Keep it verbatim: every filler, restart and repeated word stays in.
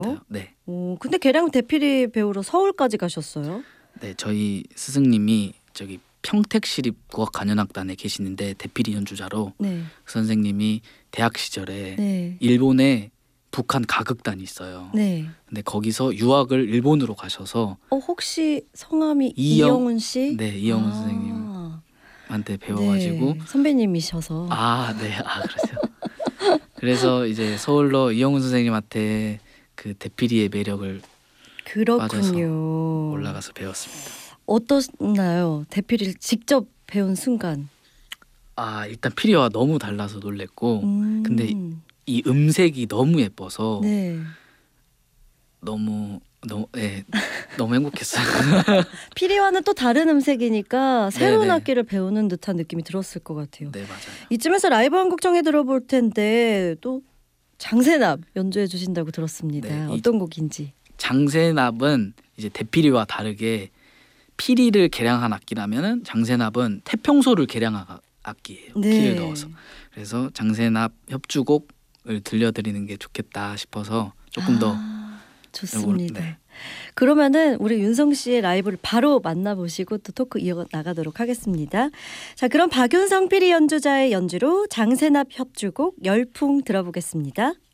같아요. 네. 오, 근데 계량 대피리 배우러 서울까지 가셨어요? 네, 저희 스승님이 저기 평택시립국악관현악단에 계시는데 대피리 연주자로 네. 그 선생님이 대학 시절에 네. 일본에 북한 가극단이 있어요. 네. 근데 거기서 유학을 일본으로 가셔서 어, 혹시 성함이 이영- 이영훈 씨? 네, 이영훈 아, 선생님한테 배워가지고 네, 선배님이셔서. 아, 네, 아 그러세요. 그래서 이제 서울로 이영훈 선생님한테 그 대피리의 매력을 그렇군요. 올라가서 배웠습니다. 어떠나요? 대피리를 직접 배운 순간. 아, 일단 피리와 너무 달라서 놀랬고 음. 근데 이 음색이 너무 예뻐서 네. 너무 너무 네, 너무 행복했어요. 피리와는 또 다른 음색이니까 새로운 네네. 악기를 배우는 듯한 느낌이 들었을 것 같아요. 네, 맞아요. 이쯤에서 라이브 한 곡 정해 들어볼 텐데 또 장세납 연주해 주신다고 들었습니다. 네, 이- 어떤 곡인지. 장세납은 이제 대피리와 다르게 피리를 개량한 악기라면은 장세납은 태평소를 개량한 악- 악기예요. 네. 키를 넣어서. 그래서 장세납 협주곡을 들려드리는 게 좋겠다 싶어서 조금 더 아, 좋습니다. 네. 그러면은 우리 윤성 씨의 라이브를 바로 만나보시고 또 토크 이어 나가도록 하겠습니다. 자, 그럼 박윤성 피리 연주자의 연주로 장세납 협주곡 열풍 들어보겠습니다.